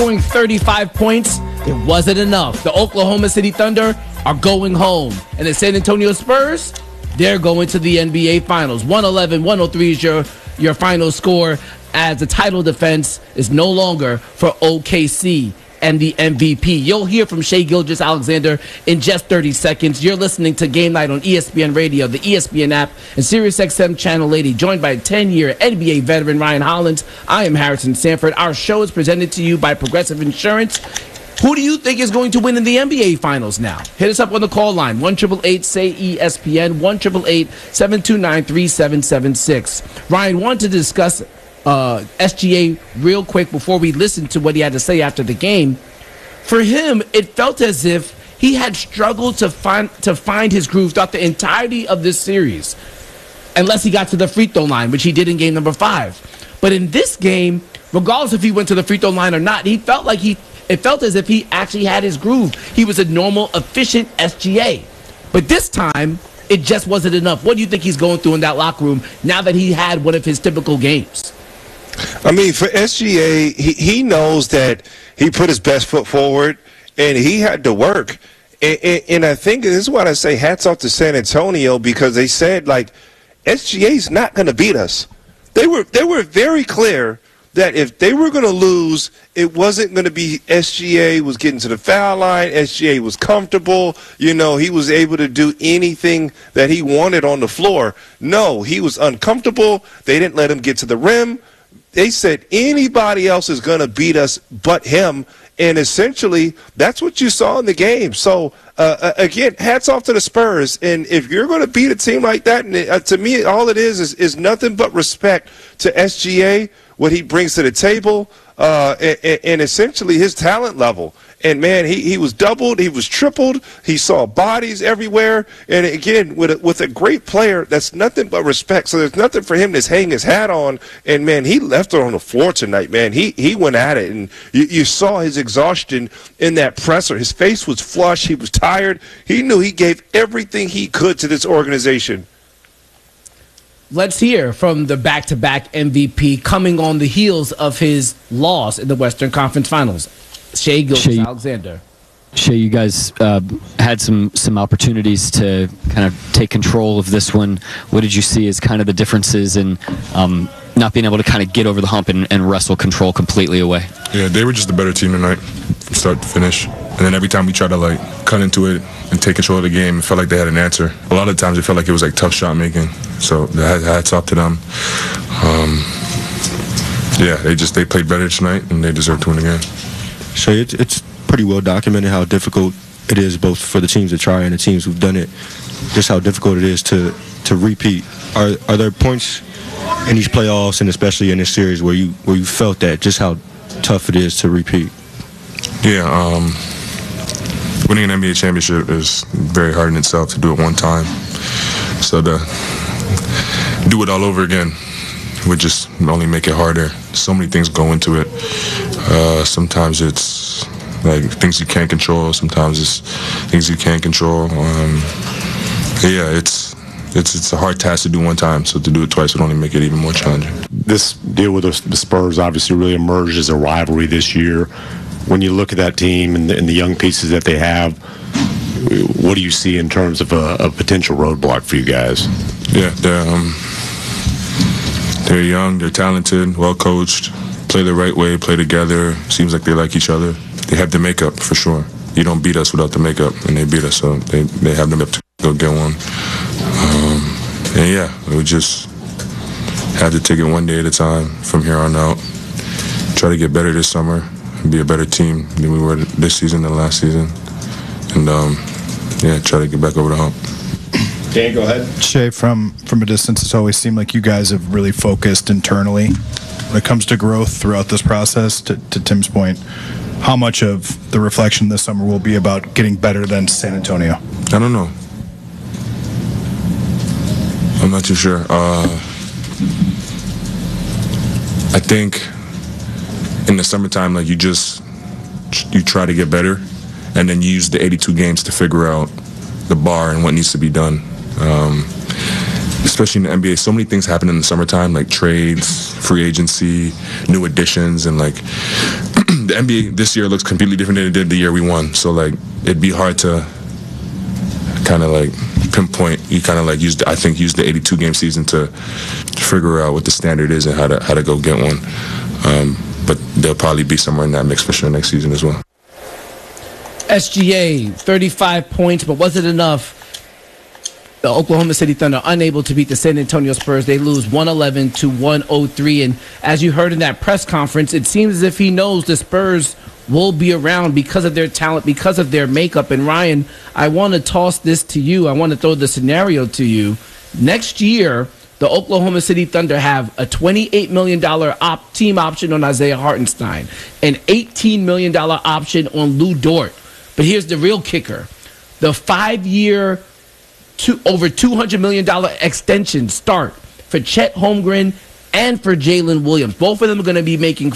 scoring 35 points, it wasn't enough. The Oklahoma City Thunder are going home. And the San Antonio Spurs, they're going to the NBA Finals. 111-103 is your final score, as the title defense is no longer for OKC and the MVP. You'll hear from Shai Gilgeous-Alexander in just 30 seconds. You're listening to Game Night on ESPN Radio, the ESPN app, and SiriusXM Channel 80, joined by 10-year NBA veteran Ryan Hollins. I am Harrison Sanford. Our show is presented to you by Progressive Insurance. Who do you think is going to win in the NBA Finals now? Hit us up on the call line, 1-888-SAY-ESPN, 1-888-729-3776. Ryan, wanted to discuss SGA real quick before we listen to what he had to say after the game. For him, it felt as if he had struggled to find his groove throughout the entirety of this series, unless he got to the free throw line, which he did in game number 5. But in this game, regardless if he went to the free throw line or not, it felt as if he actually had his groove. He was a normal, efficient SGA. But this time, it just wasn't enough. What do you think he's going through in that locker room now that he had one of his typical games? I mean, for SGA, he knows that he put his best foot forward, and he had to work. And I think this is what I say, hats off to San Antonio, because they said, like, SGA's not going to beat us. They were very clear that if they were going to lose, it wasn't going to be SGA was getting to the foul line, SGA was comfortable, he was able to do anything that he wanted on the floor. No, he was uncomfortable. They didn't let him get to the rim. They said anybody else is going to beat us but him, and essentially that's what you saw in the game. So, again, hats off to the Spurs, and if you're going to beat a team like that, and to me all it is nothing but respect to SGA, what he brings to the table, and essentially his talent level. And, man, he was doubled, he was tripled, he saw bodies everywhere. And, again, with a great player, that's nothing but respect. So there's nothing for him to hang his hat on. And, man, he left it on the floor tonight, man. He went at it. And you saw his exhaustion in that presser. His face was flushed. He was tired. He knew he gave everything he could to this organization. Let's hear from the back-to-back MVP coming on the heels of his loss in the Western Conference Finals, Shai Gilgeous-Alexander. Shai, you guys had some opportunities to kind of take control of this one. What did you see as kind of the differences in not being able to kind of get over the hump and wrestle control completely away? Yeah, they were just a better team tonight from start to finish. And then every time we tried to cut into it and take control of the game, it felt like they had an answer. A lot of times it felt like it was tough shot making. So hats off to them. They played better tonight and they deserve to win the game. So it's pretty well documented how difficult it is both for the teams that try and the teams who've done it, just how difficult it is to repeat. Are there points in these playoffs and especially in this series where you felt that, just how tough it is to repeat? Yeah, winning an NBA championship is very hard in itself to do it one time. So to do it all over again would just only make it harder. So many things go into it. Sometimes it's like things you can't control. Sometimes it's things you can't control. It's a hard task to do one time. So to do it twice would only make it even more challenging. This deal with the Spurs obviously really emerged as a rivalry this year. When you look at that team and the young pieces that they have, what do you see in terms of a potential roadblock for you guys? Yeah, they're young, they're talented, well coached, play the right way, play together. Seems like they like each other. They have the makeup for sure. You don't beat us without the makeup, and they beat us, so they have the makeup to go get one. We just have to take it one day at a time from here on out. Try to get better this summer. Be a better team than we were this season than last season. And, try to get back over the hump. Dan, go ahead. Shai, from a distance, it's always seemed like you guys have really focused internally when it comes to growth throughout this process. To Tim's point, how much of the reflection this summer will be about getting better than San Antonio? I don't know. I'm not too sure. I think in the summertime, you try to get better, and then you use the 82 games to figure out the bar and what needs to be done. especially in the NBA, so many things happen in the summertime, like trades, free agency, new additions, and like the NBA this year looks completely different than it did the year we won. So like it'd be hard to kind of like pinpoint. You kind of like use the 82 game season to figure out what the standard is and how to go get one. But they'll probably be somewhere in that mix for sure next season as well. SGA, 35 points, but was it enough? The Oklahoma City Thunder unable to beat the San Antonio Spurs. They lose 111-103. And as you heard in that press conference, it seems as if he knows the Spurs will be around because of their talent, because of their makeup. And Ryan, I want to toss this to you. I want to throw the scenario to you. Next year, the Oklahoma City Thunder have a $28 million team option on Isaiah Hartenstein, an $18 million option on Lou Dort. But here's the real kicker. The 5-year, over $200 million extension start for Chet Holmgren and for Jalen Williams. Both of them are going to be making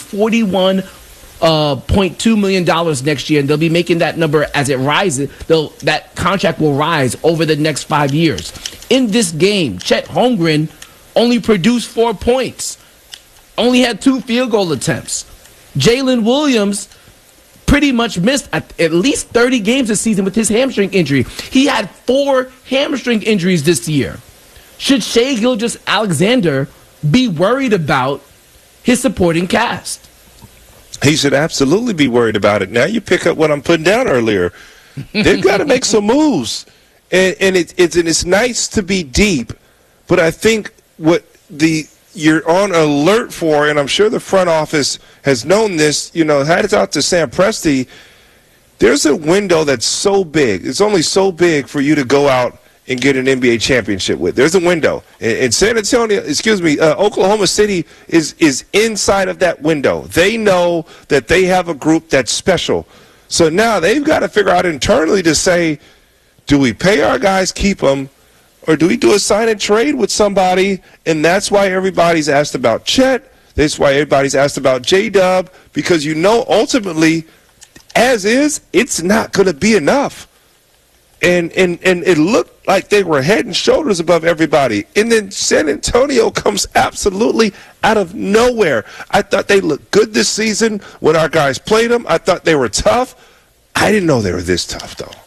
$41.2 million next year, and they'll be making that number as it rises. That contract will rise over the next 5 years. In this game, Chet Holmgren only produced 4 points, only had 2 field goal attempts. Jalen Williams pretty much missed at least 30 games this season with his hamstring injury. He had 4 hamstring injuries this year. Should Shai Gilgeous-Alexander be worried about his supporting cast? He should absolutely be worried about it. Now you pick up what I'm putting down earlier. They've got to make some moves. And it's nice to be deep, but I think what you're on alert for, and I'm sure the front office has known this, hats out to Sam Presti, there's a window that's so big. It's only so big for you to go out and get an NBA championship with. There's a window. And Oklahoma City is inside of that window. They know that they have a group that's special. So now they've got to figure out internally to say, do we pay our guys, keep them, or do we do a sign and trade with somebody? And that's why everybody's asked about Chet. That's why everybody's asked about J-Dub, because ultimately, as is, it's not going to be enough. And it looked like they were head and shoulders above everybody. And then San Antonio comes absolutely out of nowhere. I thought they looked good this season when our guys played them. I thought they were tough. I didn't know they were this tough, though.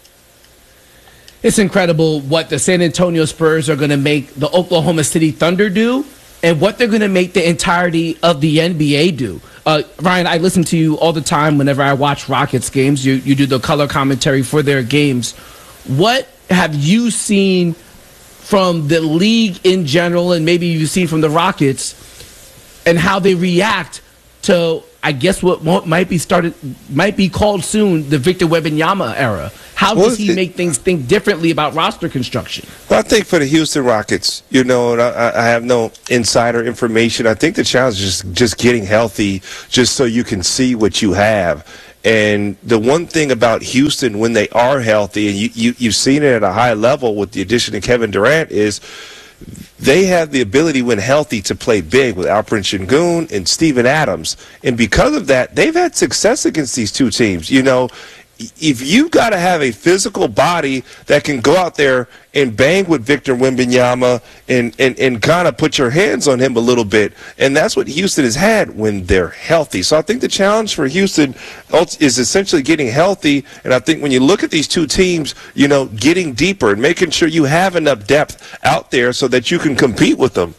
It's incredible what the San Antonio Spurs are going to make the Oklahoma City Thunder do and what they're going to make the entirety of the NBA do. Ryan, I listen to you all the time whenever I watch Rockets games. You do the color commentary for their games. What have you seen from the league in general, and maybe you've seen from the Rockets, and how they react to, I guess, what might be called soon the Victor Wembanyama era? How does he make things think differently about roster construction? Well, I think for the Houston Rockets, and I have no insider information. I think the challenge is just getting healthy, just so you can see what you have. And the one thing about Houston, when they are healthy, and you've seen it at a high level with the addition of Kevin Durant, is they have the ability, when healthy, to play big with Alperen Sengun and Steven Adams. And because of that, they've had success against these two teams. If you've got to have a physical body that can go out there and bang with Victor Wembanyama and kind of put your hands on him a little bit, and that's what Houston has had when they're healthy. So I think the challenge for Houston is essentially getting healthy, and I think when you look at these two teams, getting deeper and making sure you have enough depth out there so that you can compete with them.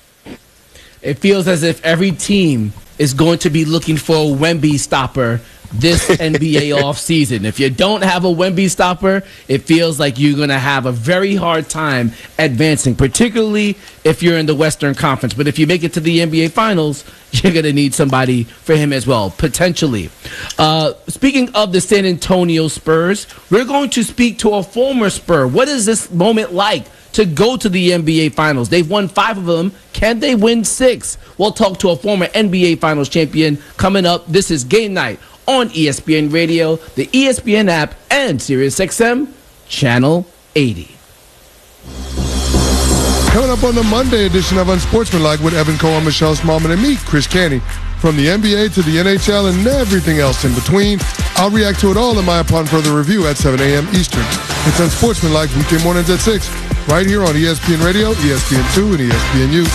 It feels as if every team is going to be looking for a Wemby stopper this NBA offseason. If you don't have a Wemby stopper, it feels like you're going to have a very hard time advancing, particularly if you're in the Western Conference. But if you make it to the NBA Finals, you're going to need somebody for him as well, potentially. Speaking of the San Antonio Spurs, we're going to speak to a former Spur. What is this moment like to go to the NBA Finals? They've won 5 of them. Can they win 6? We'll talk to a former NBA Finals champion coming up. This is Game Night on ESPN Radio, the ESPN app, and SiriusXM Channel 80. Coming up on the Monday edition of Unsportsmanlike with Evan Cohen, Michelle Smallman, and me, Chris Canty. from the NBA to the NHL and everything else in between. I'll react to it all in my Upon Further Review at 7 a.m. Eastern. It's Unsportsmanlike weekday mornings at 6, right here on ESPN Radio, ESPN2, and ESPNU.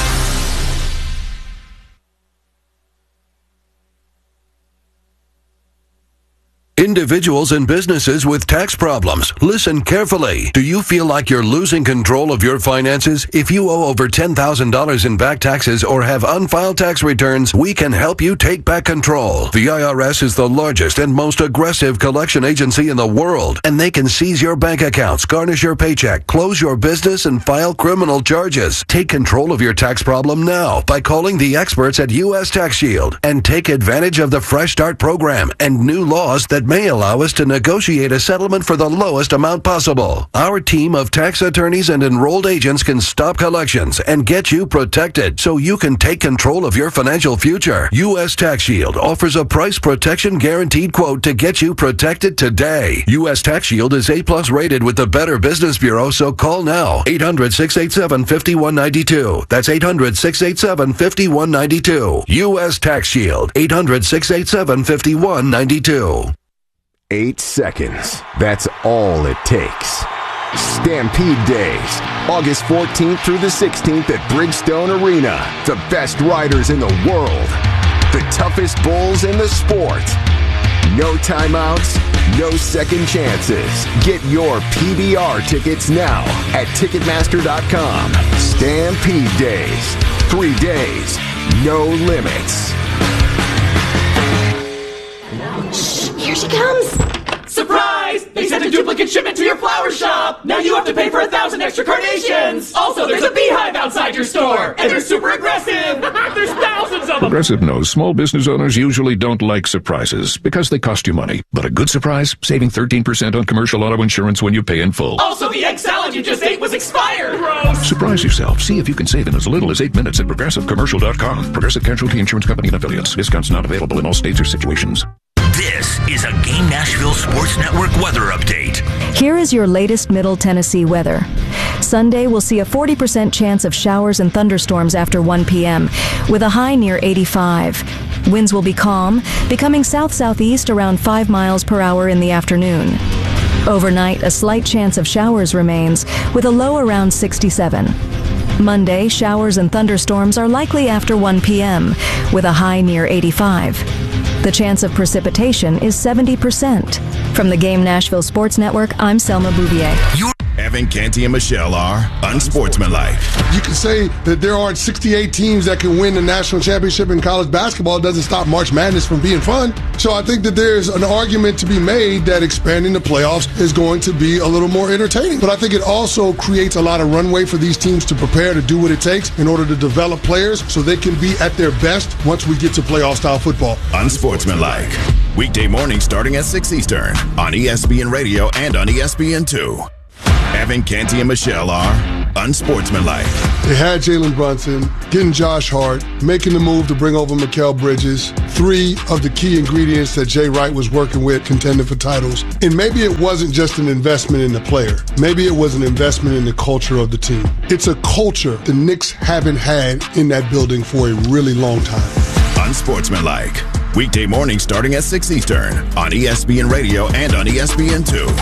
Individuals and businesses with tax problems, listen carefully. Do you feel like you're losing control of your finances? If you owe over $10,000 in back taxes or have unfiled tax returns, we can help you take back control. The IRS is the largest and most aggressive collection agency in the world, and they can seize your bank accounts, garnish your paycheck, close your business, and file criminal charges. Take control of your tax problem now by calling the experts at U.S. Tax Shield and take advantage of the Fresh Start program and new laws that may allow us to negotiate a settlement for the lowest amount possible. Our team of tax attorneys and enrolled agents can stop collections and get you protected so you can take control of your financial future. U.S. Tax Shield offers a price protection guaranteed quote to get you protected today. U.S. Tax Shield is A+ rated with the Better Business Bureau, so call now. 800-687-5192. That's 800-687-5192. U.S. Tax Shield. 800-687-5192. 8 seconds. That's all it takes. Stampede Days, August 14th through the 16th at Bridgestone Arena. The best riders in the world. The toughest bulls in the sport. No timeouts, no second chances. Get your PBR tickets now at Ticketmaster.com. Stampede Days. 3 days, no limits. Here she comes! Surprise! They sent a duplicate shipment to your flower shop! Now you have to pay for 1,000 extra carnations! Also, there's a beehive outside your store! And they're super aggressive! There's thousands of them! Progressive knows small business owners usually don't like surprises because they cost you money. But a good surprise? Saving 13% on commercial auto insurance when you pay in full. Also, the egg salad you just ate was expired! Gross! Surprise yourself. See if you can save in as little as 8 minutes at ProgressiveCommercial.com. Progressive Casualty Insurance Company and Affiliates. Discounts not available in all states or situations. This is a Game Nashville Sports Network weather update. Here is your latest Middle Tennessee weather. Sunday will see a 40% chance of showers and thunderstorms after 1 p.m., with a high near 85. Winds will be calm, becoming south-southeast around 5 miles per hour in the afternoon. Overnight, a slight chance of showers remains, with a low around 67. Monday, showers and thunderstorms are likely after 1 p.m., with a high near 85. The chance of precipitation is 70%. From the Game Nashville Sports Network, I'm Selma Bouvier. Evan Canty and Michelle are unsportsmanlike. You can say that there aren't 68 teams that can win the national championship in college basketball. It doesn't stop March Madness from being fun. So I think that there's an argument to be made that expanding the playoffs is going to be a little more entertaining. But I think it also creates a lot of runway for these teams to prepare to do what it takes in order to develop players so they can be at their best once we get to playoff-style football. Unsportsmanlike. Weekday morning starting at 6 Eastern on ESPN Radio and on ESPN2. Evan Canty and Michelle are unsportsmanlike. They had Jalen Brunson, getting Josh Hart, making the move to bring over Mikal Bridges, 3 of the key ingredients that Jay Wright was working with, contending for titles. And maybe it wasn't just an investment in the player. Maybe it was an investment in the culture of the team. It's a culture the Knicks haven't had in that building for a really long time. Unsportsmanlike. Weekday morning starting at 6 Eastern on ESPN Radio and on ESPN2.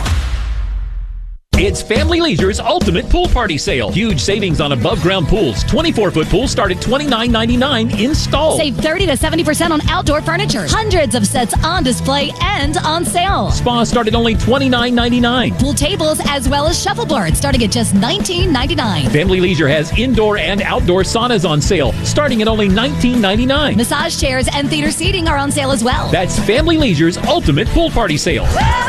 It's Family Leisure's Ultimate Pool Party Sale. Huge savings on above-ground pools. 24-foot pools start at $29.99 installed. Save 30 to 70% on outdoor furniture. Hundreds of sets on display and on sale. Spas start at only $29.99. Pool tables as well as shuffleboards starting at just $19.99. Family Leisure has indoor and outdoor saunas on sale starting at only $19.99. Massage chairs and theater seating are on sale as well. That's Family Leisure's Ultimate Pool Party Sale.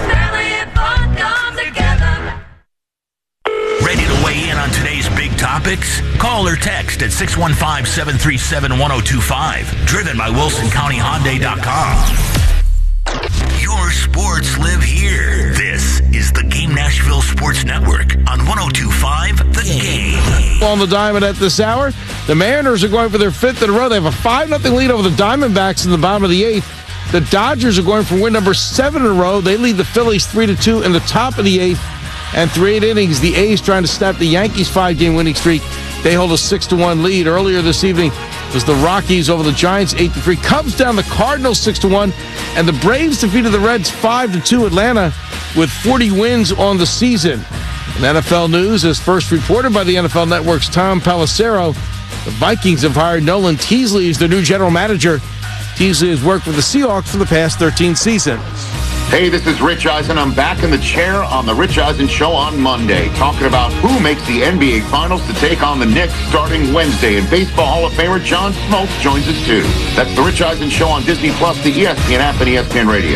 Ready to weigh in on today's big topics? Call or text at 615-737-1025. Driven by WilsonCountyHyundai.com. Your sports live here. This is the Game Nashville Sports Network on 102.5 The Game. On the Diamond at this hour, the Mariners are going for their 5th in a row. They have a 5-0 lead over the Diamondbacks in the bottom of the 8th. The Dodgers are going for win number 7 in a row. They lead the Phillies 3-2 in the top of the 8th. And 3 innings, the A's trying to snap the Yankees' 5-game winning streak. They hold a 6-1 lead. Earlier this evening, was the Rockies over the Giants 8-3. Cubs down the Cardinals 6-1. And the Braves defeated the Reds 5-2. Atlanta with 40 wins on the season. In NFL news, as first reported by the NFL Network's Tom Pelissero, the Vikings have hired Nolan Teasley as their new general manager. Teasley has worked with the Seahawks for the past 13 seasons. Hey, this is Rich Eisen. I'm back in the chair on the Rich Eisen Show on Monday, talking about who makes the NBA Finals to take on the Knicks starting Wednesday. And Baseball Hall of Famer John Smoltz joins us too. That's the Rich Eisen Show on Disney+, the ESPN app, and ESPN Radio.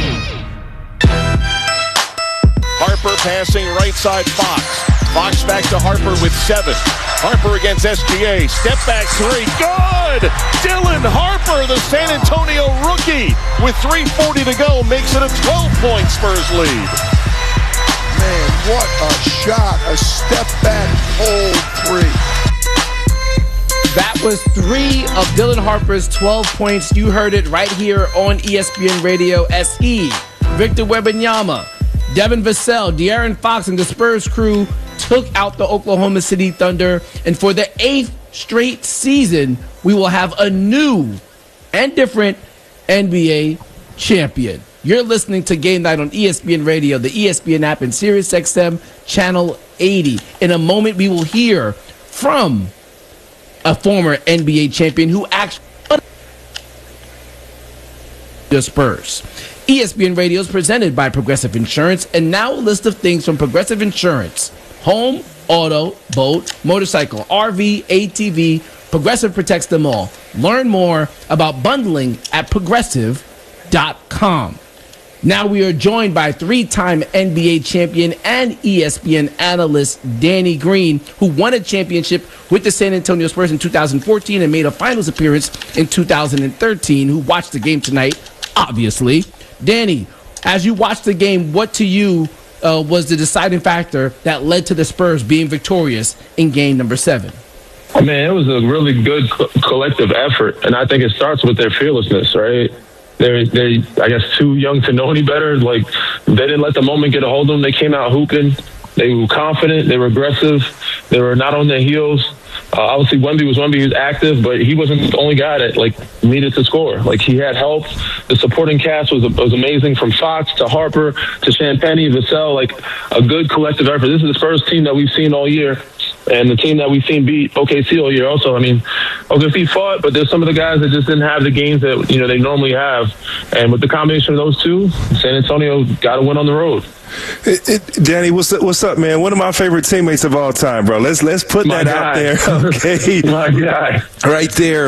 Harper passing right side Fox. Fox back to Harper with 7. Harper against SGA. Step back 3. Good! Dylan Harper, the San Antonio rookie, with 3:40 to go, makes it a 12-point Spurs lead. Man, what a shot. A step back hold 3. That was 3 of Dylan Harper's 12 points. You heard it right here on ESPN Radio SE. Victor Wembanyama, Devin Vassell, De'Aaron Fox, and the Spurs crew took out the Oklahoma City Thunder. And for the 8th straight season, we will have a new and different NBA champion. You're listening to Game Night on ESPN Radio, the ESPN app, and SiriusXM Channel 80. In a moment, we will hear from a former NBA champion who actually the Spurs. ESPN Radio is presented by Progressive Insurance, and now a list of things from Progressive Insurance. Home, auto, boat, motorcycle, RV, ATV, Progressive protects them all. Learn more about bundling at Progressive.com. Now we are joined by 3-time NBA champion and ESPN analyst Danny Green, who won a championship with the San Antonio Spurs in 2014 and made a finals appearance in 2013, who watched the game tonight, obviously. Danny, as you watched the game, what to you was the deciding factor that led to the Spurs being victorious in game number 7? Man, it was a really good collective effort, and I think it starts with their fearlessness, right? They I guess, too young to know any better. Like, they didn't let the moment get a hold of them. They came out hooping. They were confident. They were aggressive. They were not on their heels. Obviously, Wemby was active, but he wasn't the only guy that needed to score. He had help. The supporting cast was amazing, from Fox to Harper to Champagnie, Vassell. A good collective effort. This is the Spurs team that we've seen all year, and the team that we've seen beat OKC all year. Also, I mean, OKC fought, but there's some of the guys that just didn't have the games that they normally have. And with the combination of those two, San Antonio got to win on the road. Danny, what's up, man? One of my favorite teammates of all time, bro. Let's put that out there, okay? My guy, right there.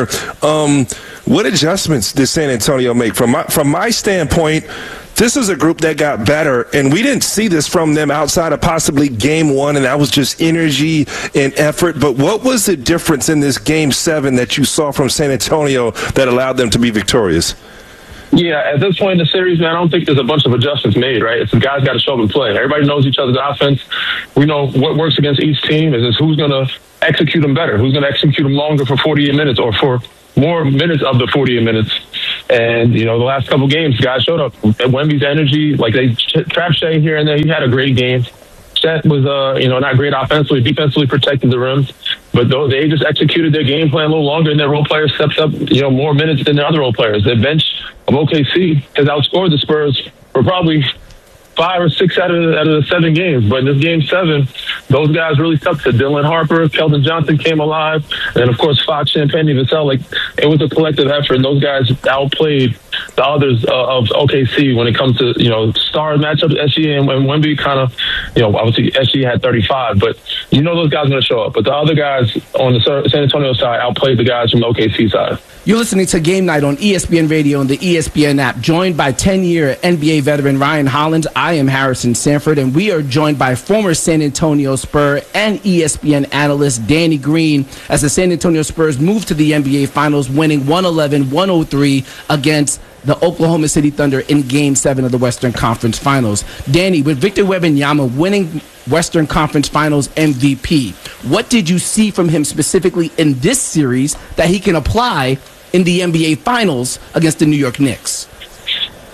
What adjustments did San Antonio make? From my standpoint, this is a group that got better, and we didn't see this from them outside of possibly game 1, and that was just energy and effort. But what was the difference in this game 7 that you saw from San Antonio that allowed them to be victorious? Yeah, at this point in the series, man, I don't think there's a bunch of adjustments made, right? It's the guys got to show up and play. Everybody knows each other's offense. We know what works against each team. Is who's going to execute them better, who's going to execute them longer for 48 minutes or for more minutes of the 48 minutes. And, the last couple games, guys showed up. Wemby's energy, they trapped Shea here and there. He had a great game. Chet was, not great offensively, defensively protected the rim. But they just executed their game plan a little longer, and their role players stepped up, more minutes than their other role players. Their bench of OKC has outscored the Spurs for probably 5 or 6 out of the 7 games. But in this game 7, those guys really stuck to Dylan Harper. Keldon Johnson came alive. And, of course, Fox, Champagnie, Vassell. It was a collective effort. And those guys outplayed the others of OKC when it comes to, star matchups. SGA and Wemby kind of, obviously SGA had 35. But those guys are going to show up. But the other guys on the San Antonio side outplayed the guys from the OKC side. You're listening to Game Night on ESPN Radio and the ESPN app, joined by 10-year NBA veteran Ryan Hollins. I am Harrison Sanford, and we are joined by former San Antonio Spur and ESPN analyst Danny Green as the San Antonio Spurs move to the NBA Finals, winning 111-103 against the Oklahoma City Thunder in Game 7 of the Western Conference Finals. Danny, with Victor Wembanyama winning Western Conference Finals MVP, what did you see from him specifically in this series that he can apply in the NBA Finals against the New York Knicks?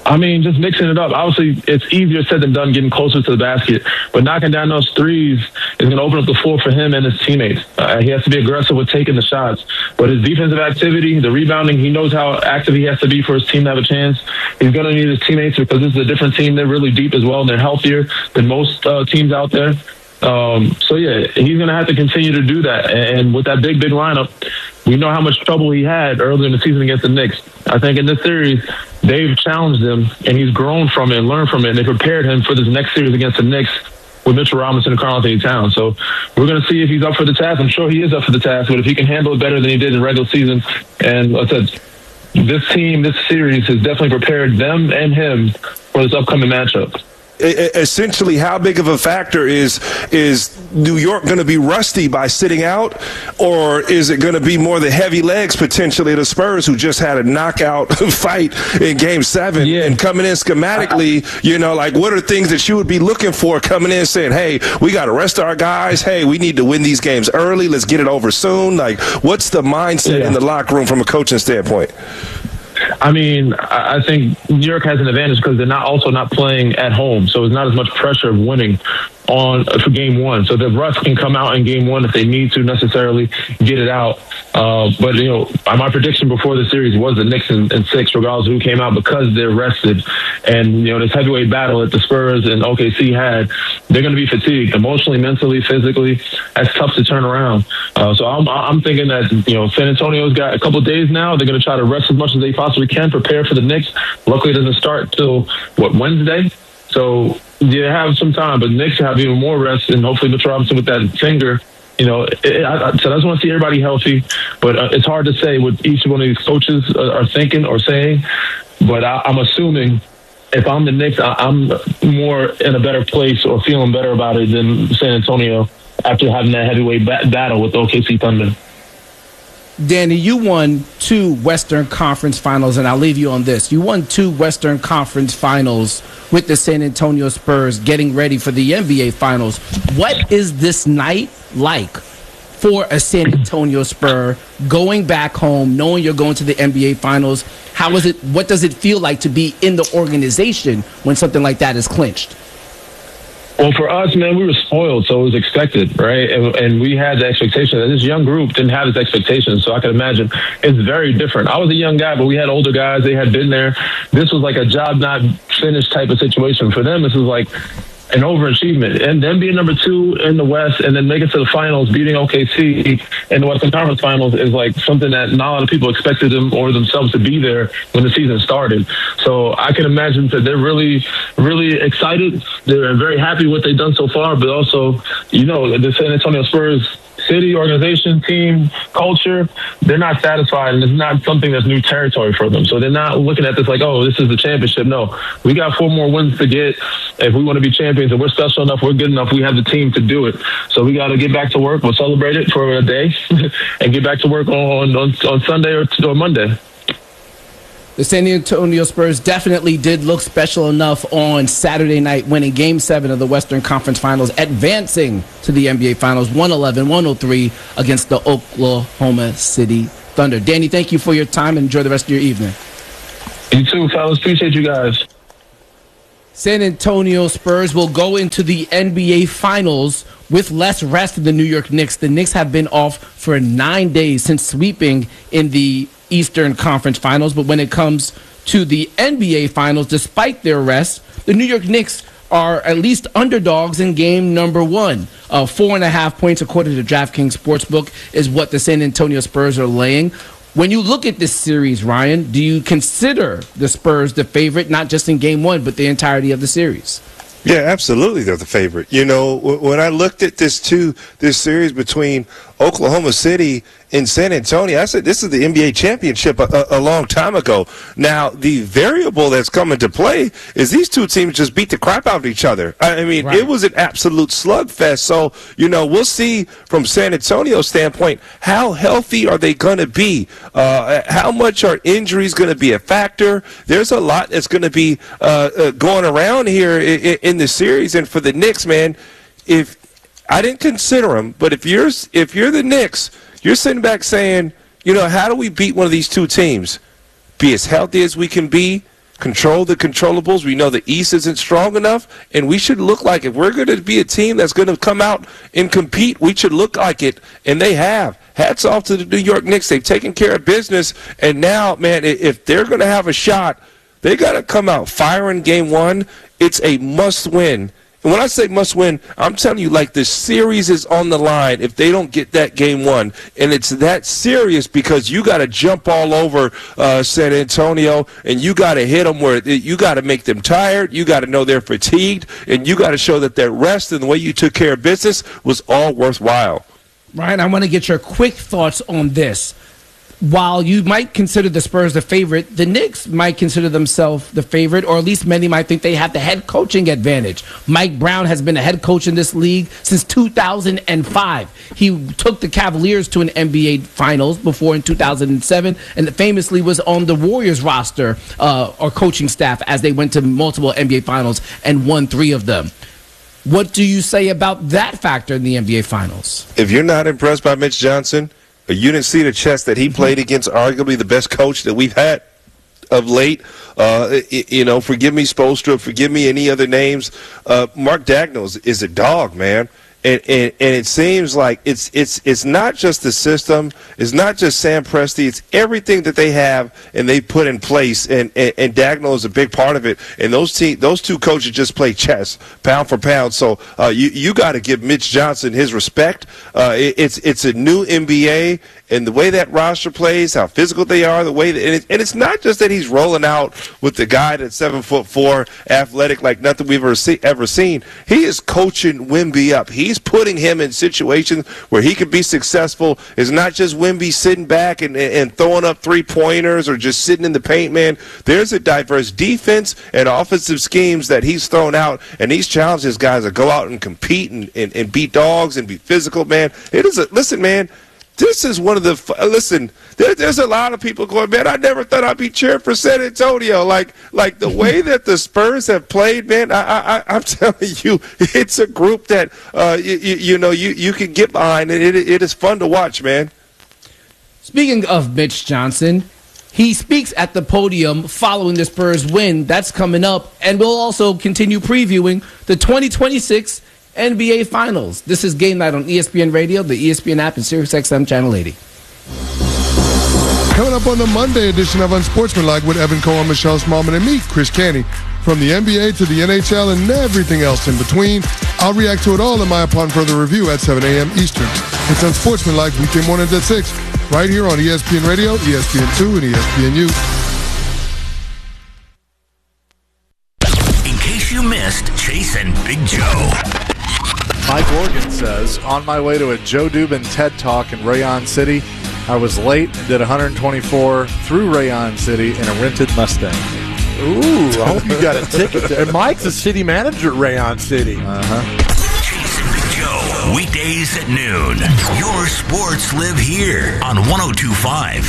I mean, just mixing it up. Obviously, it's easier said than done getting closer to the basket, but knocking down those threes is going to open up the floor for him and his teammates. He has to be aggressive with taking the shots, but his defensive activity, the rebounding, he knows how active he has to be for his team to have a chance. He's going to need his teammates because this is a different team. They're really deep as well, and they're healthier than most teams out there. So, yeah, he's going to have to continue to do that. And with that big lineup, we know how much trouble he had earlier in the season against the Knicks. I think in this series, they've challenged him, and he's grown from it and learned from it, and they prepared him for this next series against the Knicks with Mitchell Robinson and Karl-Anthony Towns. So we're going to see if he's up for the task. I'm sure he is up for the task, but if he can handle it better than he did in regular season, and like I said, this team, this series has definitely prepared them and him for this upcoming matchup. Essentially, how big of a factor is New York going to be rusty by sitting out, or is it going to be more the heavy legs potentially of the Spurs who just had a knockout fight in Game 7 and coming in schematically? Like what are things that you would be looking for coming in saying, hey, we got to rest our guys. Hey, we need to win these games early. Let's get it over soon. Like, what's the mindset in the locker room from a coaching standpoint? I mean, I think New York has an advantage because they're also not playing at home, so it's not as much pressure of winning for Game 1. So the Russ can come out in Game 1 if they need to necessarily get it out. But, my prediction before the series was the Knicks in 6, regardless of who came out, because they're rested. And, this heavyweight battle that the Spurs and OKC had, they're going to be fatigued emotionally, mentally, physically. That's tough to turn around. So I'm thinking that, San Antonio's got a couple of days now. They're going to try to rest as much as they possibly can, prepare for the Knicks. Luckily, it doesn't start till, Wednesday? So you have some time, but Knicks have even more rest, and hopefully Mitchell Robinson with that finger. So I just want to see everybody healthy, but it's hard to say what each one of these coaches are thinking or saying. But I'm assuming if I'm the Knicks, I'm more in a better place or feeling better about it than San Antonio after having that heavyweight battle with the OKC Thunder. Danny, you won 2 Western Conference Finals, and I'll leave you on this. You won 2 Western Conference Finals with the San Antonio Spurs getting ready for the NBA Finals. What is this night like for a San Antonio Spur going back home, knowing you're going to the NBA Finals? How is it? What does it feel like to be in the organization when something like that is clinched? Well, for us, man, we were spoiled, so it was expected, right? And we had the expectation that this young group didn't have this expectation, so I can imagine it's very different. I was a young guy, but we had older guys. They had been there. This was like a job not finished type of situation. For them, this was like an overachievement. And then being number 2 in the West and then making it to the finals, beating OKC in the Western Conference Finals is like something that not a lot of people expected them or themselves to be there when the season started. So I can imagine that they're really, really excited. They're very happy with what they've done so far, but also, the San Antonio Spurs city, organization, team, culture, they're not satisfied, and it's not something that's new territory for them. So they're not looking at this like, oh, this is the championship. No, we got 4 more wins to get if we want to be champions, and we're special enough, we're good enough, we have the team to do it. So we got to get back to work. We'll celebrate it for a day and get back to work on Sunday or Monday. The San Antonio Spurs definitely did look special enough on Saturday night, winning Game 7 of the Western Conference Finals, advancing to the NBA Finals 111-103 against the Oklahoma City Thunder. Danny, thank you for your time and enjoy the rest of your evening. You too, fellas. Appreciate you guys. San Antonio Spurs will go into the NBA Finals with less rest than the New York Knicks. The Knicks have been off for 9 days since sweeping in the Eastern Conference Finals, but when it comes to the NBA Finals, despite their rest, the New York Knicks are at least underdogs in game number 1. 4.5 points, according to DraftKings Sportsbook, is what the San Antonio Spurs are laying. When you look at this series, Ryan, do you consider the Spurs the favorite, not just in game 1, but the entirety of the series? Yeah, absolutely, they're the favorite. When I looked at this series between Oklahoma City and San Antonio, I said this is the NBA championship a long time ago. Now, the variable that's come into play is these two teams just beat the crap out of each other. I mean, It was an absolute slugfest. So, we'll see from San Antonio's standpoint, how healthy are they going to be? How much are injuries going to be a factor? There's a lot that's going to be going around here in the series. And for the Knicks, man, if I didn't consider them, but if you're the Knicks, you're sitting back saying, how do we beat one of these two teams? Be as healthy as we can be, control the controllables. We know the East isn't strong enough, and we should look like, if we're going to be a team that's going to come out and compete, we should look like it, and they have. Hats off to the New York Knicks. They've taken care of business, and now, man, if they're going to have a shot, they got to come out firing game one. It's a must-win. And when I say must-win, I'm telling you, like, the series is on the line if they don't get that game one. And it's that serious because you got to jump all over San Antonio, and you got to hit them where you got to make them tired. You got to know they're fatigued, and you got to show that their rest and the way you took care of business was all worthwhile. Ryan, I want to get your quick thoughts on this. While you might consider the Spurs the favorite, the Knicks might consider themselves the favorite, or at least many might think they have the head coaching advantage. Mike Brown has been a head coach in this league since 2005. He took the Cavaliers to an NBA Finals before in 2007, and famously was on the Warriors roster or coaching staff as they went to multiple NBA Finals and won 3 of them. What do you say about that factor in the NBA Finals? If you're not impressed by Mitch Johnson, you didn't see the chess that he played against arguably the best coach that we've had of late. Forgive me, Spoelstra, forgive me any other names. Mark Daigneault is a dog, man. And it seems like it's not just the system, it's not just Sam Presti, it's everything that they have and they put in place. And Daigneault is a big part of it. And those two coaches just play chess, pound for pound. So you got to give Mitch Johnson his respect. It's a new NBA. And the way that roster plays, how physical they are, and it's not just that he's rolling out with the guy that's 7'4", athletic like nothing we've ever seen. He is coaching Wemby up. He's putting him in situations where he could be successful. It's not just Wemby sitting back and throwing up 3-pointers or just sitting in the paint, man. There's a diverse defense and offensive schemes that he's thrown out, and he's challenged his guys to go out and compete and beat dogs and be physical, man. Listen, man. This is one of the there's a lot of people going, man, I never thought I'd be cheering for San Antonio. Like the way that the Spurs have played, man, I'm telling you, it's a group that you can get behind. It is fun to watch, man. Speaking of Mitch Johnson, he speaks at the podium following the Spurs win. That's coming up, and we'll also continue previewing the 2026 NBA Finals. This is Game Night on ESPN Radio, the ESPN app, and SiriusXM Channel 80. Coming up on the Monday edition of Unsportsmanlike with Evan Cohen, Michelle Smallman, and me, Chris Canty. From the NBA to the NHL and everything else in between, I'll react to it all in my Upon Further Review at 7 a.m. Eastern. It's Unsportsmanlike weekday mornings at 6, right here on ESPN Radio, ESPN2, and ESPNU. In case you missed Chase and Big Joe. Mike Organ says, on my way to a Joe Dubin TED Talk in Rayon City, I was late and did 124 through Rayon City in a rented Mustang. Ooh, I hope you got a ticket there. And Mike's a city manager at Rayon City. Chase and Big Joe, weekdays at noon. Your sports live here on 102.5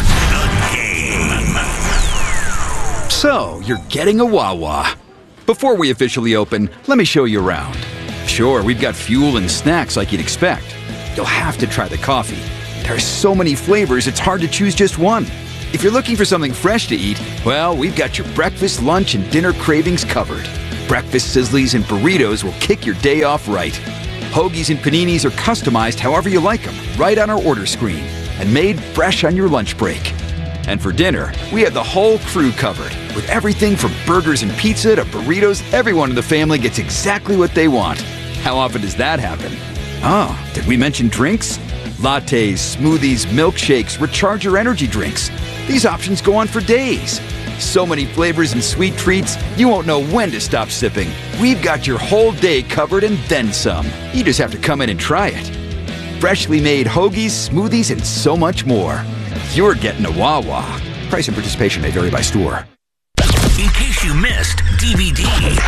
The Game. So, you're getting a Wawa. Before we officially open, let me show you around. Sure, we've got fuel and snacks like you'd expect. You'll have to try the coffee. There are so many flavors, it's hard to choose just one. If you're looking for something fresh to eat, well, we've got your breakfast, lunch, and dinner cravings covered. Breakfast sizzlies and burritos will kick your day off right. Hoagies and paninis are customized however you like them, right on our order screen, and made fresh on your lunch break. And for dinner, we have the whole crew covered. With everything from burgers and pizza to burritos, everyone in the family gets exactly what they want. How often does that happen? Oh, did we mention drinks? Lattes, smoothies, milkshakes, recharger energy drinks. These options go on for days. So many flavors and sweet treats, you won't know when to stop sipping. We've got your whole day covered and then some. You just have to come in and try it. Freshly made hoagies, smoothies, and so much more. You're getting a Wawa. Price and participation may vary by store. In case you missed DVD.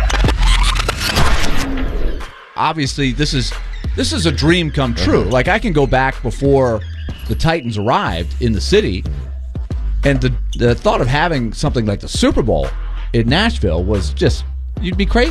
Obviously, this is a dream come true. Like, I can go back before the Titans arrived in the city, and the thought of having something like the Super Bowl in Nashville was just, you'd be great.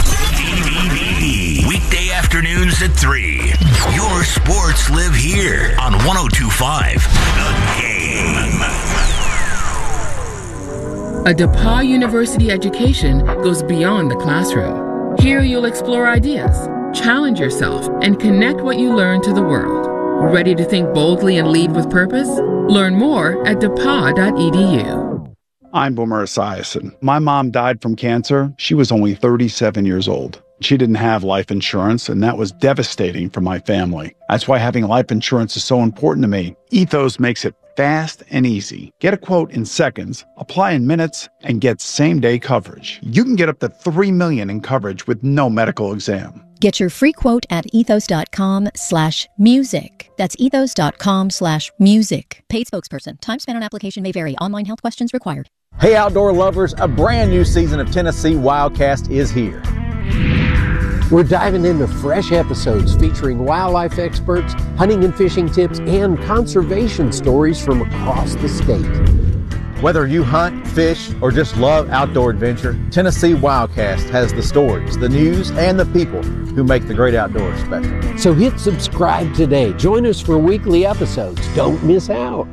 DVD. Weekday afternoons at 3. Your sports live here on 102.5 The Game. A DePauw University education goes beyond the classroom. Here you'll explore ideas, challenge yourself, and connect what you learn to the world. Ready to think boldly and lead with purpose? Learn more at DePauw.edu. I'm Boomer Esiason. My mom died from cancer. She was only 37 years old. She didn't have life insurance, and that was devastating for my family. That's why having life insurance is so important to me. Ethos makes it fast and easy. Get a quote in seconds, apply in minutes, and get same-day coverage. You can get up to $3 million in coverage with no medical exam. Get your free quote at ethos.com/music. That's ethos.com/music. Paid spokesperson. Time spent on application may vary. Online health questions required. Hey, outdoor lovers, a brand new season of Tennessee Wildcast is here. We're diving into fresh episodes featuring wildlife experts, hunting and fishing tips, and conservation stories from across the state. Whether you hunt, fish, or just love outdoor adventure, Tennessee Wildcast has the stories, the news, and the people who make the great outdoors special. So hit subscribe today. Join us for weekly episodes. Don't miss out.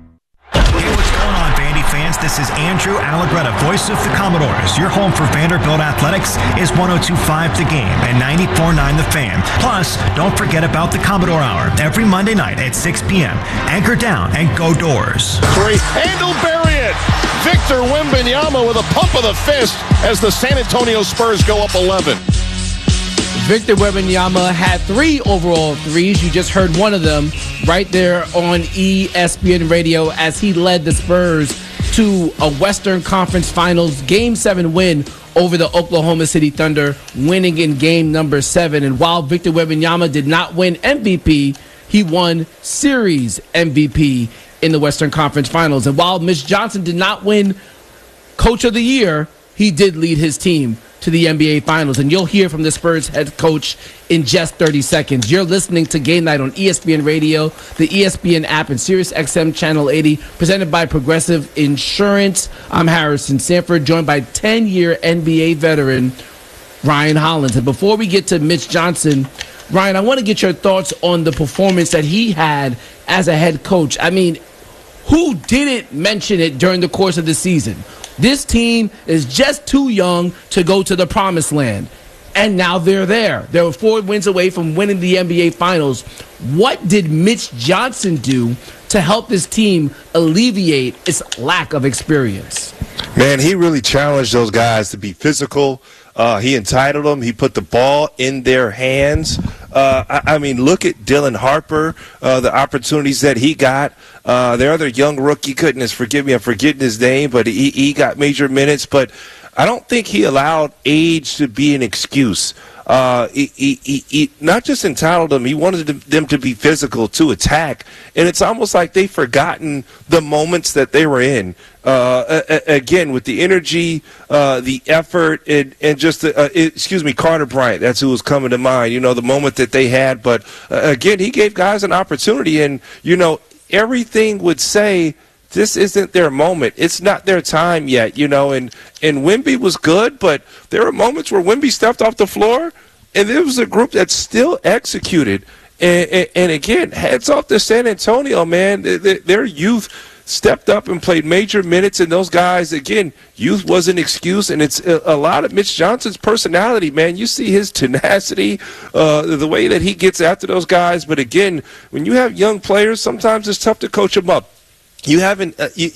Fans, this is Andrew Allegretta, voice of the Commodores. Your home for Vanderbilt Athletics is 102.5 The Game and 94.9 The Fan. Plus, don't forget about the Commodore Hour every Monday night at 6 p.m. Anchor down and go Doors. Three, and he'll bury it. Victor Wembanyama with a pump of the fist as the San Antonio Spurs go up 11. Victor Wembanyama had 3 overall threes. You just heard one of them right there on ESPN Radio as he led the Spurs to a Western Conference Finals Game 7 win over the Oklahoma City Thunder, winning in game number 7. And while Victor Wembanyama did not win MVP, he won Series MVP in the Western Conference Finals. And while Mitch Johnson did not win Coach of the Year, he did lead his team to the NBA Finals. And you'll hear from the Spurs head coach in just 30 seconds. You're listening to Game Night on ESPN Radio, the ESPN app, and SiriusXM Channel 80, presented by Progressive Insurance. I'm Harrison Sanford, joined by 10-year NBA veteran Ryan Hollins. And before we get to Mitch Johnson, Ryan, I want to get your thoughts on the performance that he had as a head coach. I mean, who didn't mention it during the course of the season? This team is just too young to go to the promised land. And now they're there. They were 4 wins away from winning the NBA Finals. What did Mitch Johnson do to help this team alleviate its lack of experience? Man, he really challenged those guys to be physical. He entitled them. He put the ball in their hands. I mean, look at Dylan Harper, the opportunities that he got. Their other young rookie, goodness, forgive me, I'm forgetting his name, but he got major minutes. But I don't think he allowed age to be an excuse. He not just entitled them, he wanted them to be physical, to attack. And it's almost like they've forgotten the moments that they were in. Again, with the energy, the effort, and just, Carter Bryant, that's who was coming to mind, the moment that they had. But, again, he gave guys an opportunity. And, everything would say this isn't their moment. It's not their time yet, and Wemby was good, but there were moments where Wemby stepped off the floor, and there was a group that still executed. And again, heads off to San Antonio, man. Their youth stepped up and played major minutes, and those guys, again, youth was an excuse, and it's a lot of Mitch Johnson's personality, man. You see his tenacity, the way that he gets after those guys. But again, when you have young players, sometimes it's tough to coach them up. You have a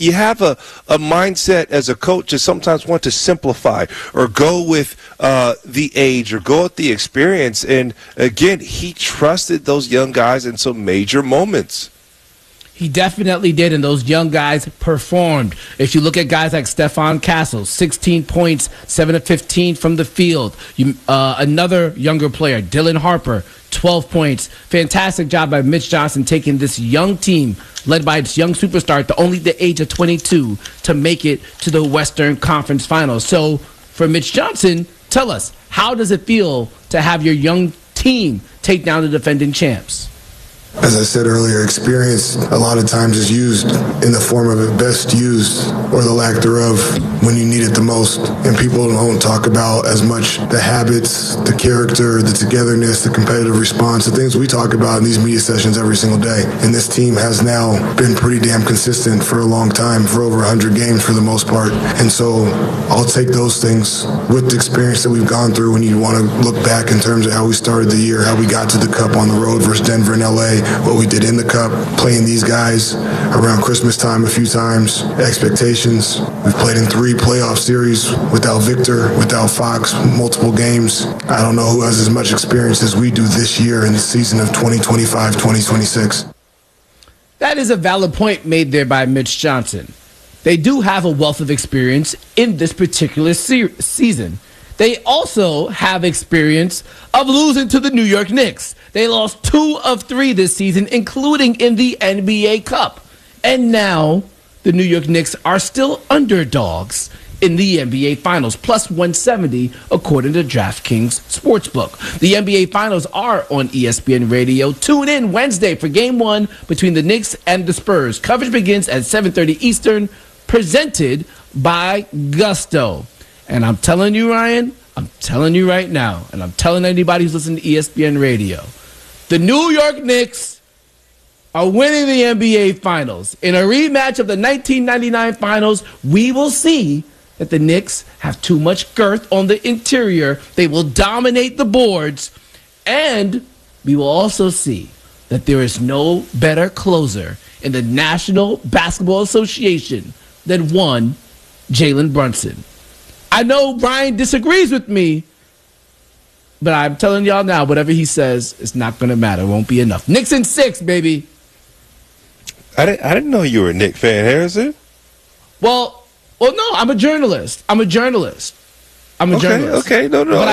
mindset as a coach to sometimes want to simplify or go with the age or go with the experience. And again, he trusted those young guys in some major moments. He definitely did, and those young guys performed. If you look at guys like Stephon Castle, 16 points, 7 of 15 from the field. Another younger player, Dylan Harper, 12 points. Fantastic job by Mitch Johnson taking this young team, led by its young superstar at only the age of 22, to make it to the Western Conference Finals. So for Mitch Johnson, tell us, how does it feel to have your young team take down the defending champs? As I said earlier, experience a lot of times is used in the form of it best used, or the lack thereof, when you need it the most. And people don't talk about as much the habits, the character, the togetherness, the competitive response, the things we talk about in these media sessions every single day. And this team has now been pretty damn consistent for a long time, for over 100 games for the most part. And so I'll take those things with the experience that we've gone through when you want to look back in terms of how we started the year, how we got to the Cup on the road versus Denver and LA, what we did in the Cup, playing these guys around Christmas time a few times, expectations. We've played in 3 playoff series without Victor, without Fox, multiple games. I don't know who has as much experience as we do this year in the season of 2025-2026. That is a valid point made there by Mitch Johnson. They do have a wealth of experience in this particular season. They also have experience of losing to the New York Knicks. They lost 2 of 3 this season, including in the NBA Cup. And now the New York Knicks are still underdogs in the NBA Finals, plus 170 according to DraftKings Sportsbook. The NBA Finals are on ESPN Radio. Tune in Wednesday for Game 1 between the Knicks and the Spurs. Coverage begins at 7:30 Eastern, presented by Gusto. And I'm telling you, Ryan, I'm telling you right now, and I'm telling anybody who's listening to ESPN Radio, the New York Knicks are winning the NBA Finals. In a rematch of the 1999 Finals, we will see that the Knicks have too much girth on the interior. They will dominate the boards. And we will also see that there is no better closer in the National Basketball Association than one Jalen Brunson. I know Brian disagrees with me, but I'm telling y'all now, whatever he says, it's not going to matter. It won't be enough. Knicks in 6, baby. I didn't know you were a Knicks fan, Harrison. Well, no, I'm a journalist. Okay, no. But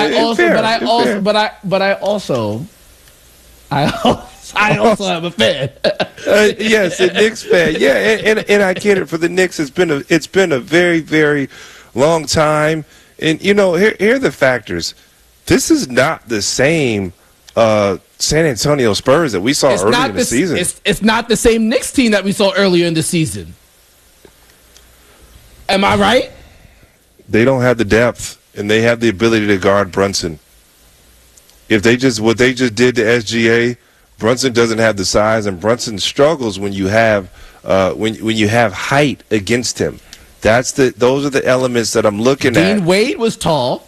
I also am a fan. Yes, a Knicks fan. Yeah, and I get it. For the Knicks, it's been a very, very long time. And here are the factors. This is not the same San Antonio Spurs that we saw earlier in the season. It's not the same Knicks team that we saw earlier in the season. Am I right? They don't have the depth, and they have the ability to guard Brunson. What they just did to SGA, Brunson doesn't have the size, and Brunson struggles when you have when you have height against him. Those are the elements that I'm looking at. Dean Wade was tall.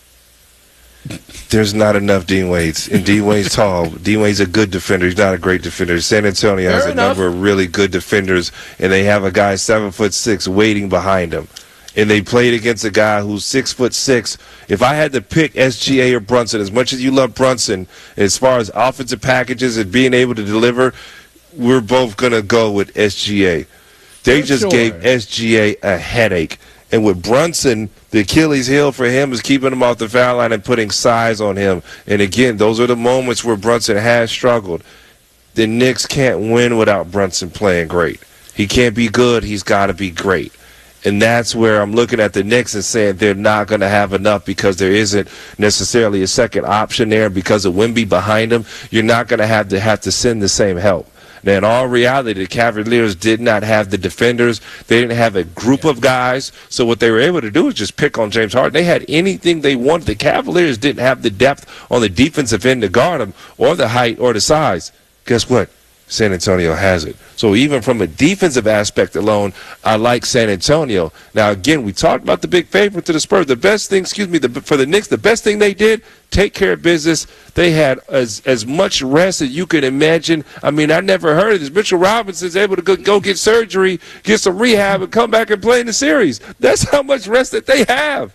There's not enough Dean Wades. And Dean Wade's tall. Dean Wade's a good defender. He's not a great defender. San Antonio has a number of really good defenders, and they have a guy 7'6" waiting behind him. And they played against a guy who's 6'6". If I had to pick SGA or Brunson, as much as you love Brunson, as far as offensive packages and being able to deliver, we're both going to go with SGA. They just gave SGA a headache. And with Brunson, the Achilles heel for him is keeping him off the foul line and putting size on him. And again, those are the moments where Brunson has struggled. The Knicks can't win without Brunson playing great. He can't be good. He's got to be great. And that's where I'm looking at the Knicks and saying they're not going to have enough because there isn't necessarily a second option there. Because of Wemby behind him, you're not going to have to send the same help. Now, in all reality, the Cavaliers did not have the defenders. They didn't have a group of guys. So what they were able to do was just pick on James Harden. They had anything they wanted. The Cavaliers didn't have the depth on the defensive end to guard them or the height or the size. Guess what? San Antonio has it. So even from a defensive aspect alone, I like San Antonio. Now, again, we talked about the big favorite to the Spurs. The best thing, for the Knicks, the best thing they did, take care of business. They had as much rest as you could imagine. I mean, I never heard of this. Mitchell Robinson's able to go get surgery, get some rehab, and come back and play in the series. That's how much rest that they have.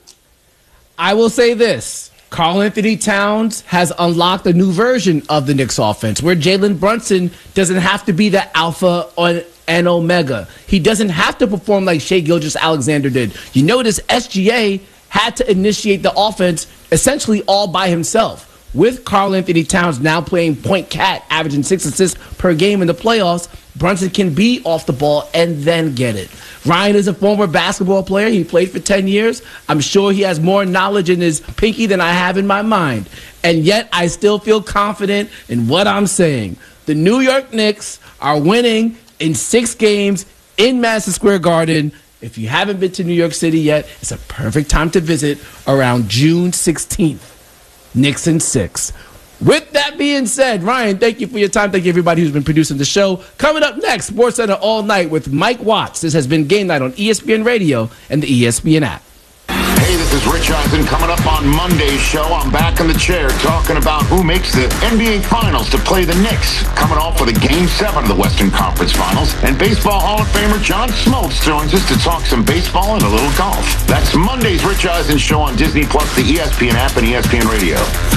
I will say this. Karl-Anthony Towns has unlocked a new version of the Knicks offense where Jalen Brunson doesn't have to be the alpha and omega. He doesn't have to perform like Shai Gilgeous-Alexander did. You notice SGA had to initiate the offense essentially all by himself. With Karl-Anthony Towns now playing point cat, averaging 6 assists per game in the playoffs, Brunson can be off the ball and then get it. Ryan is a former basketball player. He played for 10 years. I'm sure he has more knowledge in his pinky than I have in my mind. And yet I still feel confident in what I'm saying. The New York Knicks are winning in 6 games in Madison Square Garden. If you haven't been to New York City yet, it's a perfect time to visit around June 16th. Knicks in 6. With that being said, Ryan, thank you for your time. Thank you, everybody who's been producing the show. Coming up next, SportsCenter All Night with Mike Watts. This has been Game Night on ESPN Radio and the ESPN app. Hey, this is Rich Eisen. Coming up on Monday's show, I'm back in the chair talking about who makes the NBA Finals to play the Knicks. Coming off with a Game 7 of the Western Conference Finals. And Baseball Hall of Famer John Smoltz joins us to talk some baseball and a little golf. That's Monday's Rich Eisen show on Disney+, the ESPN app, and ESPN Radio.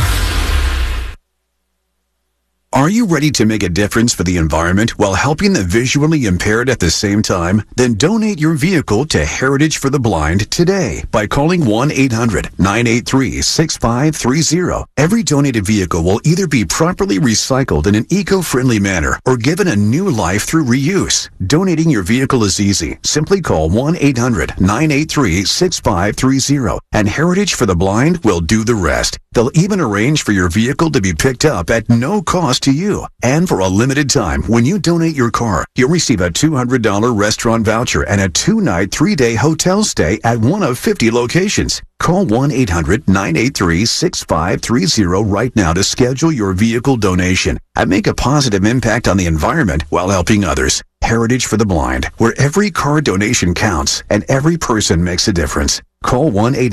Are you ready to make a difference for the environment while helping the visually impaired at the same time? Then donate your vehicle to Heritage for the Blind today by calling 1-800-983-6530. Every donated vehicle will either be properly recycled in an eco-friendly manner or given a new life through reuse. Donating your vehicle is easy. Simply call 1-800-983-6530 and Heritage for the Blind will do the rest. They'll even arrange for your vehicle to be picked up at no cost to you. And for a limited time, when you donate your car, you'll receive a $200 restaurant voucher and a 2-night, 3-day hotel stay at one of 50 locations. Call 1-800-983-6530 right now to schedule your vehicle donation and make a positive impact on the environment while helping others. Heritage for the Blind, where every car donation counts and every person makes a difference. Call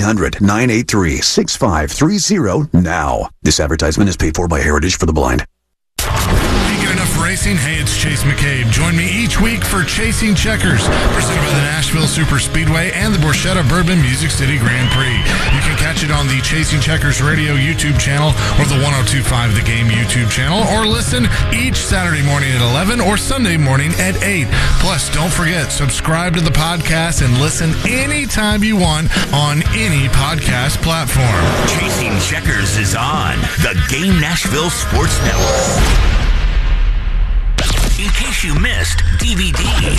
1-800-983-6530 now. This advertisement is paid for by Heritage for the Blind. Racing. Hey, it's Chase McCabe. Join me each week for Chasing Checkers, presented by the Nashville Super Speedway and the Borchetta Bourbon Music City Grand Prix. You can catch it on the Chasing Checkers Radio YouTube channel or the 102.5 The Game YouTube channel, or listen each Saturday morning at 11 or Sunday morning at 8. Plus, don't forget, subscribe to the podcast and listen anytime you want on any podcast platform. Chasing Checkers is on the Game Nashville Sports Network. In case you missed DVD.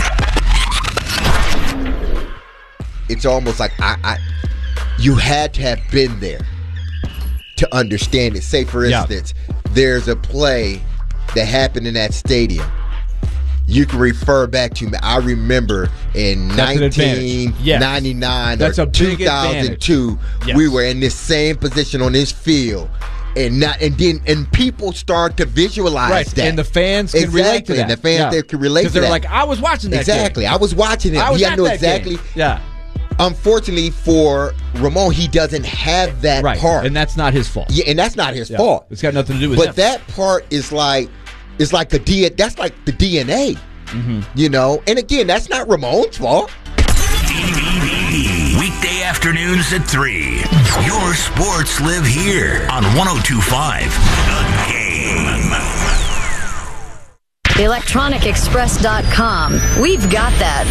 It's almost like you had to have been there to understand it. Say, for instance, there's a play that happened in that stadium. You can refer back to me. I remember in 1999 or 2002, we were in this same position on this field. And people start to visualize that, and the fans can relate to that. And the fans they can relate to that. Because they're like, I was watching that. Exactly, game. I was watching it. I was he at knew that exactly. Game. Yeah. Unfortunately for Ramon, he doesn't have that part, and that's not his fault. Yeah, and that's not his fault. It's got nothing to do with. But that part is like, it's like that's like the DNA, you know. And again, that's not Ramon's fault. DVD. Weekday afternoons at 3. Your sports live here on 102.5 The Game. ElectronicExpress.com. We've got that.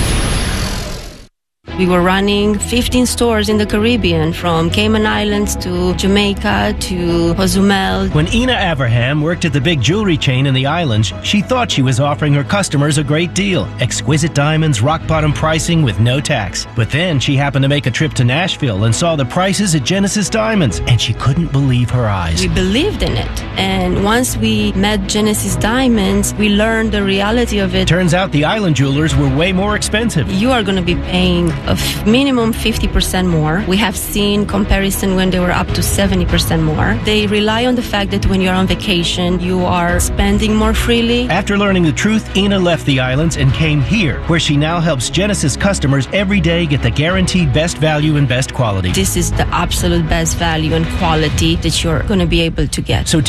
We were running 15 stores in the Caribbean, from Cayman Islands to Jamaica to Cozumel. When Ina Abraham worked at the big jewelry chain in the islands, she thought she was offering her customers a great deal. Exquisite diamonds, rock-bottom pricing with no tax. But then she happened to make a trip to Nashville and saw the prices at Genesis Diamonds, and she couldn't believe her eyes. We believed in it. And once we met Genesis Diamonds, we learned the reality of it. Turns out the island jewelers were way more expensive. You are going to be paying a minimum 50% more. We have seen comparison when they were up to 70% more. They rely on the fact that when you're on vacation, you are spending more freely. After learning the truth, Ina left the islands and came here, where she now helps Genesis customers every day get the guaranteed best value and best quality. This is the absolute best value and quality that you're going to be able to get. So